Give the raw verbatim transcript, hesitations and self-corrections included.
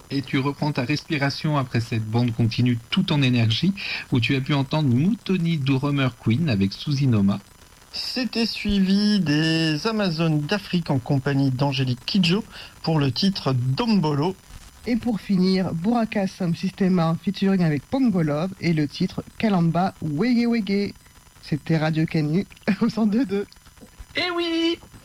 Et tu reprends ta respiration après cette bande continue tout en énergie, où tu as pu entendre Mutoni Drummer Queen avec Suzy Noma. C'était suivi des Amazones d'Afrique en compagnie d'Angélique Kidjo pour le titre Dombolo. Et pour finir, Buraka Sound Systema featuring avec Pongolov et le titre Kalamba Wege Wege. C'était Radio Canu au cent deux point deux. Eh oui!